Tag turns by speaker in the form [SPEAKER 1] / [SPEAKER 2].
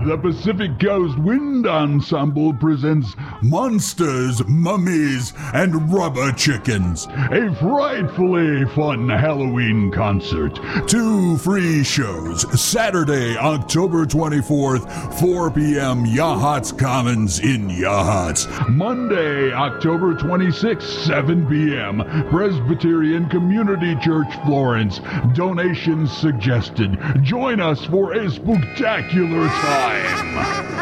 [SPEAKER 1] The Pacific Coast Wind Ensemble presents Monsters, Mummies, and Rubber Chickens, a frightfully fun Halloween concert. 2 free shows, Saturday, October 24th, 4 p.m., Yachats Commons in Yachats. Monday, October 26th, 7 p.m., Presbyterian Community Church, Florence. Donations suggested. Join us for a spectacular time.